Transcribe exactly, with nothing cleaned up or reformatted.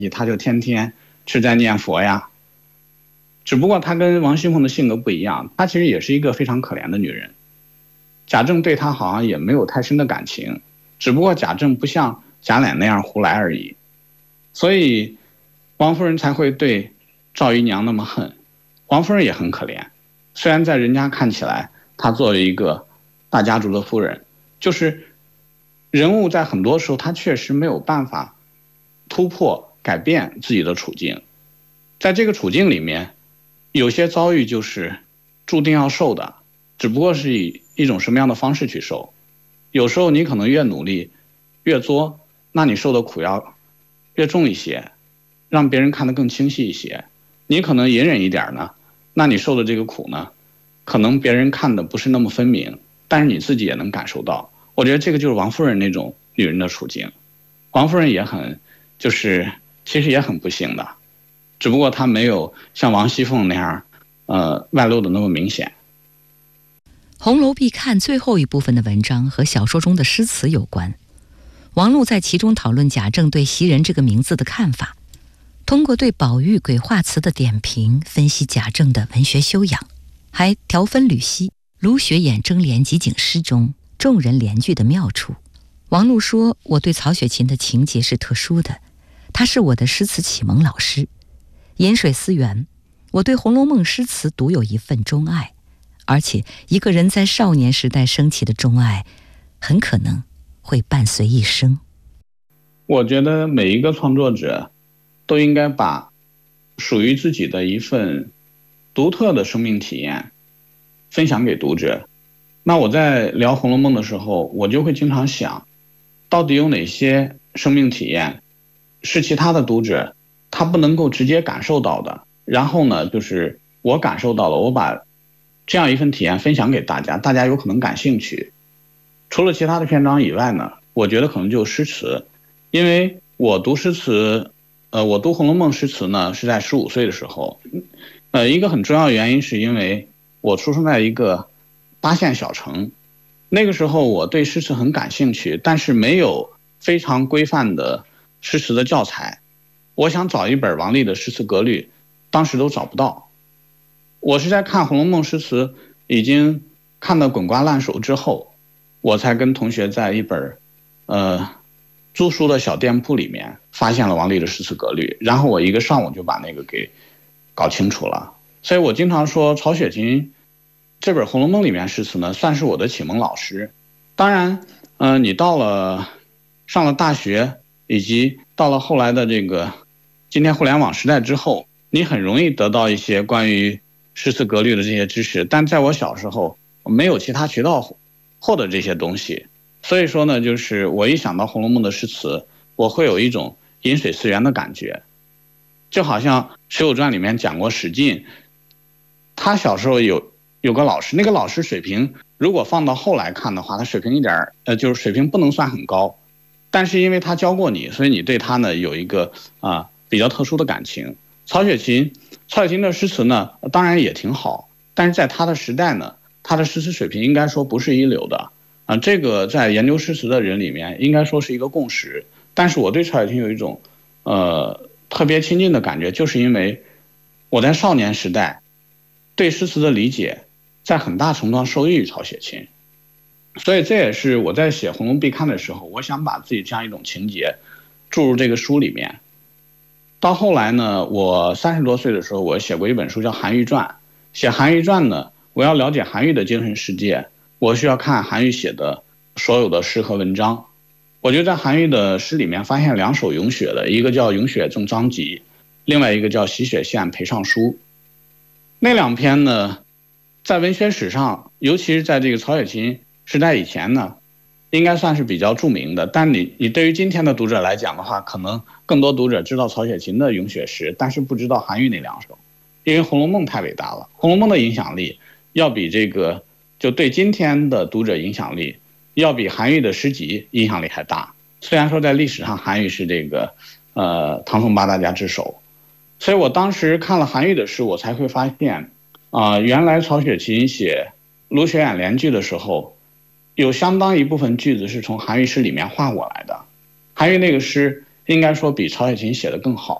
他就天天吃斋念佛呀。只不过他跟王熙凤的性格不一样，他其实也是一个非常可怜的女人。贾政对他好像也没有太深的感情，只不过贾政不像贾琏那样胡来而已。所以王夫人才会对赵姨娘那么恨。王夫人也很可怜，虽然在人家看起来她作为一个大家族的夫人，就是人物在很多时候她确实没有办法突破改变自己的处境。在这个处境里面，有些遭遇就是注定要受的，只不过是以一种什么样的方式去受。有时候你可能越努力越作，那你受的苦要越重一些，让别人看得更清晰一些。你可能隐忍一点呢，那你受的这个苦呢，可能别人看的不是那么分明，但是你自己也能感受到。我觉得这个就是王夫人那种女人的处境。王夫人也很就是其实也很不幸的，只不过她没有像王熙凤那样呃外露的那么明显。 红楼必看最后一部分的文章和小说中的诗词有关。王璐在其中讨论贾政对袭人这个名字的看法，通过对宝玉鬼话词的点评分析贾政的文学修养，还条分缕析卢雪眼争联集锦诗中众人联句的妙处。王璐说，我对曹雪芹的情节是特殊的，他是我的诗词启蒙老师。饮水思源，我对《红楼梦》诗词独有一份钟爱，而且一个人在少年时代升起的钟爱很可能会伴随一生。 我觉得每一个创作者都应该把属于自己的一份独特的生命体验分享给读者。那我在聊《红楼梦》的时候，我就会经常想，到底有哪些生命体验是其他的读者他不能够直接感受到的，然后呢就是我感受到了，我把这样一份体验分享给大家，大家有可能感兴趣。除了其他的篇章以外呢，我觉得可能就诗词。因为我读诗词呃，我读《红楼梦》诗词呢是在十五岁的时候。呃，一个很重要的原因是因为我出生在一个八线小城，那个时候我对诗词很感兴趣，但是没有非常规范的诗词的教材。我想找一本王力的诗词格律，当时都找不到。我是在看《红楼梦》诗词已经看得滚瓜烂熟之后，我才跟同学在一本呃租书的小店铺里面发现了王力的诗词格律，然后我一个上午就把那个给搞清楚了。所以我经常说曹雪芹这本《红楼梦》里面诗词呢，算是我的启蒙老师。当然呃，你到了上了大学，以及到了后来的这个今天互联网时代之后，你很容易得到一些关于诗词格律的这些知识，但在我小时候没有其他渠道获得这些东西。所以说呢，就是我一想到《红楼梦》的诗词，我会有一种饮水思源的感觉。就好像《水浒传》里面讲过史进，他小时候有有个老师，那个老师水平如果放到后来看的话，他水平一点呃，就是水平不能算很高，但是因为他教过你，所以你对他呢有一个啊、呃、比较特殊的感情。曹雪芹曹雪芹的诗词呢当然也挺好，但是在他的时代呢，他的诗词水平应该说不是一流的啊、呃，这个在研究诗词的人里面应该说是一个共识。但是我对曹雪芹有一种呃特别亲近的感觉，就是因为我在少年时代对诗词的理解在很大程度上受益于曹雪芹。所以这也是我在写《红楼必看》的时候，我想把自己这样一种情节注入这个书里面。到后来呢，我三十多岁的时候，我写过一本书叫《韩愈传》。写韩愈传呢，我要了解韩愈的精神世界，我需要看韩愈写的所有的诗和文章。我就在韩愈的诗里面发现两首咏雪的，一个叫《咏雪赠张籍》，另外一个叫《洗雪县裴尚书》。那两篇呢，在文学史上，尤其是在这个曹雪芹时代以前呢，应该算是比较著名的。但你你对于今天的读者来讲的话，可能更多读者知道曹雪芹的咏雪诗，但是不知道韩愈那两首。因为《红楼梦》太伟大了，《红楼梦》的影响力要比这个就对今天的读者影响力要比韩愈的诗集影响力还大。虽然说在历史上韩愈是这个呃唐宋八大家之首，所以我当时看了韩愈的诗，我才会发现啊、呃，原来曹雪芹写卢雪眼联句的时候，有相当一部分句子是从韩愈诗里面画过来的。韩愈那个诗应该说比曹雪芹写的更好。